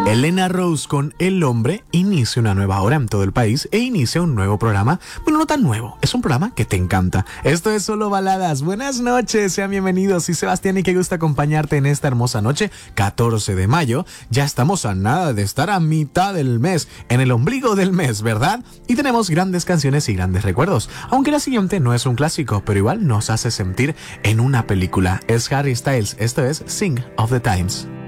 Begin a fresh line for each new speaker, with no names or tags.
Elena Rose con El Hombre inicia una nueva hora en todo el país e inicia un nuevo programa. Bueno, no tan nuevo, es un programa que te encanta. Esto es Solo Baladas. Buenas noches, sean bienvenidos. Soy Sebastián y qué gusto acompañarte en esta hermosa noche, 14 de mayo. Ya estamos a nada de estar a mitad del mes, en el ombligo del mes, ¿verdad? Y tenemos grandes canciones y grandes recuerdos. Aunque la siguiente no es un clásico, pero igual nos hace sentir en una película. Es Harry Styles, esto es Sing of the Times.